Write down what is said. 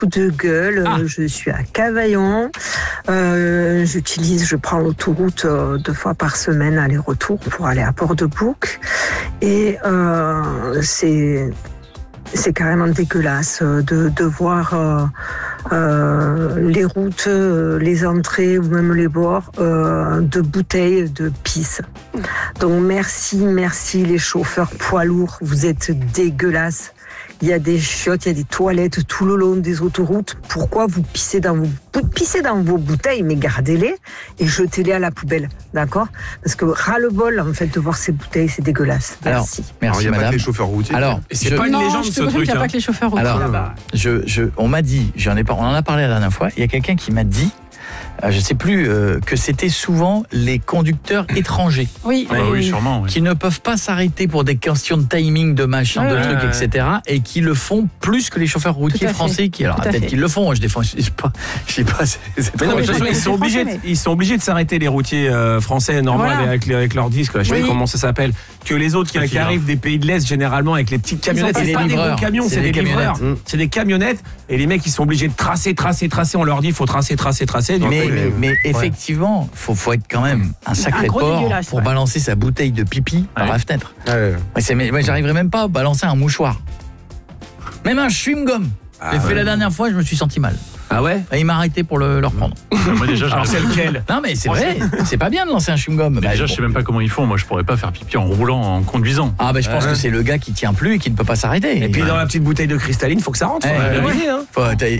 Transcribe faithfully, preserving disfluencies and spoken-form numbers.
coup de gueule. Ah. Je suis à Cavaillon. Euh, j'utilise, je prends l'autoroute euh, deux fois par semaine aller-retour pour aller à Port-de-Bouc. Et euh, c'est, c'est carrément dégueulasse de, de voir euh, euh, les routes, euh, les entrées ou même les bords euh, de bouteilles de pisse. Donc merci, merci les chauffeurs poids lourds, vous êtes dégueulasses. Il y a des chiottes, il y a des toilettes tout le long des autoroutes. Pourquoi vous pissez dans vos, pissez dans vos bouteilles, mais gardez-les et jetez-les à la poubelle, d'accord ? Parce que ras-le-bol, en fait, de voir ces bouteilles, c'est dégueulasse. Merci. Alors, Alors, merci il n'y a madame. pas que les chauffeurs routiers. Alors, Et c'est je- pas une Non, légende je te ce confirme truc. qu'il n'y a hein. pas que les chauffeurs routiers Alors, là-bas. je, je, on m'a dit, j'en ai pas, on en a parlé la dernière fois. Il y a quelqu'un qui m'a dit, euh, je sais plus, euh, que c'était souvent les conducteurs étrangers Oui, Ah bah oui, sûrement. oui. qui ne peuvent pas s'arrêter pour des questions de timing, de machin, de Ouais, trucs, ouais, et cetera. Et qui le font plus que les chauffeurs routiers Tout à fait. français, qui alors Tout à peut-être fait. qu'ils le font. Je défends, je sais pas, je sais pas. C'est, c'est Mais non, mais de Oui, toute façon, oui, ils oui, sont c'est obligés, français, de, ils sont obligés de s'arrêter les routiers euh, français normaux Voilà. avec, les- avec leurs disques. Là. Je sais Oui. pas comment ça s'appelle. Que les autres qui, Ah, qui qui arrivent des pays de l'Est généralement avec les petites camionnettes. pas C'est des pas des livreurs. gros camions, C'est c'est des des livreurs. camionnettes. C'est des camionnettes et les mecs ils sont obligés de tracer, tracer, tracer. On leur dit il faut tracer, tracer, tracer. Du Mais, coup, mais, ils- mais effectivement, faut, faut être quand même un sacré Un gros porc dégueulasse, pour ouais. balancer sa bouteille de pipi par Ouais. la fenêtre. Ouais, ouais. Ouais, c'est- mais moi, j'arriverais même pas à balancer un mouchoir. Même un chewing-gum. J'ai fait la dernière fois, je me suis senti mal. Ah ouais. Et il m'a arrêté pour le, le reprendre. Moi déjà, Alors c'est j'arrive- lequel? Non mais c'est vrai, c'est pas bien de lancer un chewing-gum. Mais Bah, déjà, bon. je sais même pas comment ils font. Moi, je pourrais pas faire pipi en roulant, en conduisant. Ah bah je pense Ouais. que c'est le gars qui tient plus et qui ne peut pas s'arrêter. Et puis dans la petite bouteille de cristalline, faut que ça rentre. Eh, faut ouais. la vider, hein. Faut- t'as-